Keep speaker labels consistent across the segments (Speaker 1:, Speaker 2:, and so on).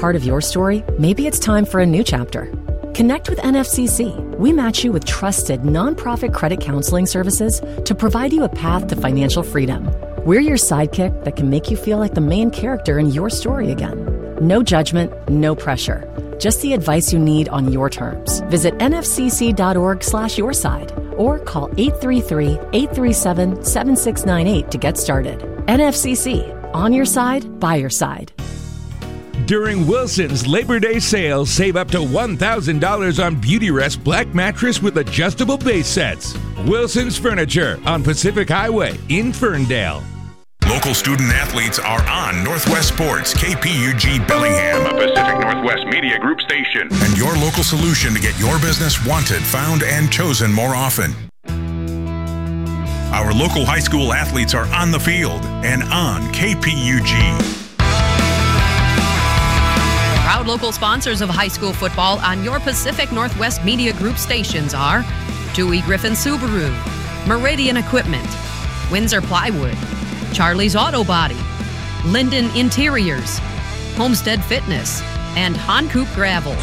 Speaker 1: part of your story, maybe it's time for a new chapter. Connect with NFCC. We match you with trusted nonprofit credit counseling services to provide you a path to financial freedom. We're your sidekick that can make you feel like the main character in your story again. No judgment, no pressure. Just the advice you need on your terms. Visit nfcc.org/yourside or call 833-837-7698 to get started. NFCC, on your side, by your side.
Speaker 2: During Wilson's Labor Day sale, save up to $1,000 on Beautyrest Black Mattress with adjustable base sets. Wilson's Furniture on Pacific Highway in Ferndale.
Speaker 3: Local student athletes are on Northwest Sports, KPUG Bellingham, a Pacific Northwest Media Group station, and your local solution to get your business wanted, found, and chosen more often. Our local high school athletes are on the field and on KPUG.
Speaker 4: Proud local sponsors of high school football on your Pacific Northwest Media Group stations are Dewey Griffin Subaru, Meridian Equipment, Windsor Plywood, Charlie's Auto Body, Linden Interiors, Homestead Fitness, and Hankook Gravel.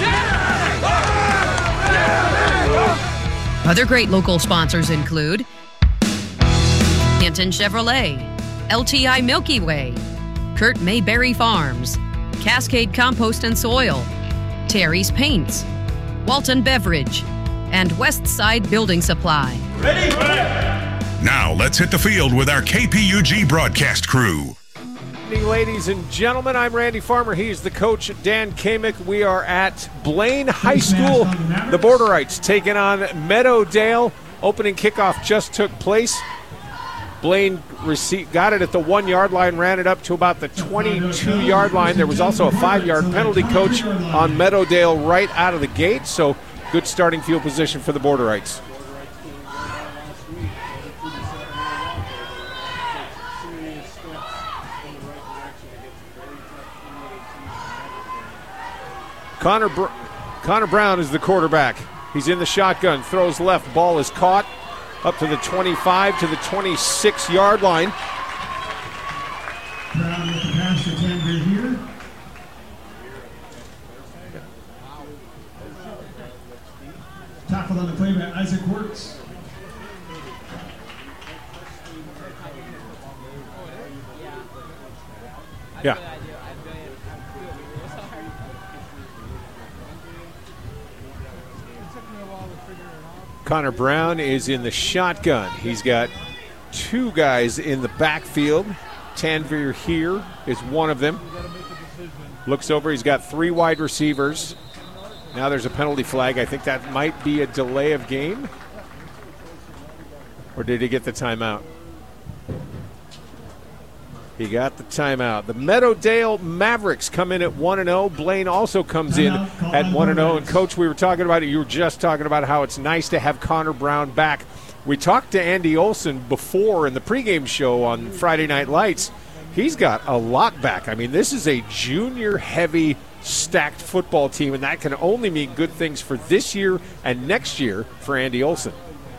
Speaker 4: Other great local sponsors include Hinton Chevrolet, LTI Milky Way, Kurt Mayberry Farms, Cascade Compost and Soil, Terry's Paints, Walton Beverage, and Westside Building Supply.
Speaker 3: Ready? Now let's hit the field with our KPUG broadcast crew.
Speaker 5: Good evening, ladies and gentlemen. I'm Randy Farmer. He's the coach, Dan Kamick. We are at Blaine High School. The Borderites taking on Meadowdale. Opening kickoff just took place. Blaine got it at the 1-yard line, ran it up to about the 22-yard line. There was also a 5-yard penalty, coach, on Meadowdale right out of the gate. So good starting field position for the Borderites. Connor Brown is the quarterback. He's in the shotgun, throws left, ball is caught up to the 25 to the 26-yard line.
Speaker 6: Brown with the pass to Tanvir here. Tackled on the play by Isaac Works.
Speaker 5: Yeah. Connor Brown is in the shotgun. He's got two guys in the backfield. Tanvir here is one of them. Looks over, he's got 3 wide receivers. Now there's a penalty flag. I think that might be a delay of game. Or did he get the timeout? He got the timeout. The Meadowdale Mavericks come in at 1-0. Blaine also comes in at 1-0. And, Coach, we were talking about it. You were just talking about how it's nice to have Connor Brown back. We talked to Andy Olson before in the pregame show on Friday Night Lights. He's got a lot back. I mean, this is a junior-heavy, stacked football team, and that can only mean good things for this year and next year for Andy Olson.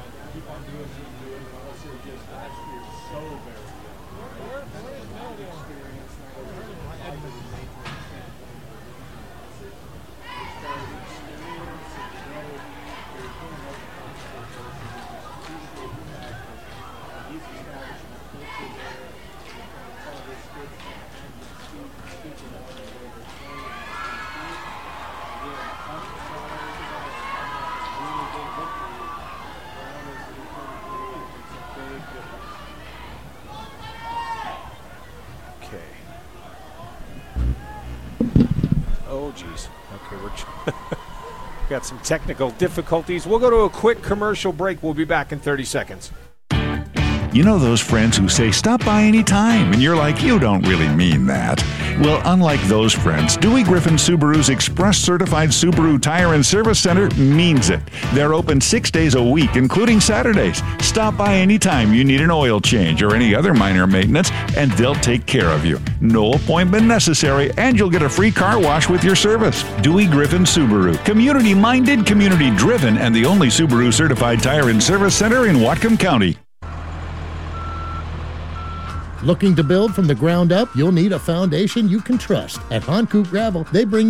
Speaker 5: Oh, geez. Okay, we're got some technical difficulties. We'll go to a quick commercial break. We'll be back in 30 seconds.
Speaker 7: You know those friends who say, stop by any time, and you're like, you don't really mean that. Well, unlike those friends, Dewey Griffin Subaru's Express Certified Subaru Tire and Service Center means it. They're open 6 days a week, including Saturdays. Stop by anytime you need an oil change or any other minor maintenance, and they'll take care of you. No appointment necessary, and you'll get a free car wash with your service. Dewey Griffin Subaru. Community-minded, community-driven, and the only Subaru Certified Tire and Service Center in Whatcom County.
Speaker 8: Looking to build from the ground up? You'll need a foundation you can trust. At Hankook Gravel, they bring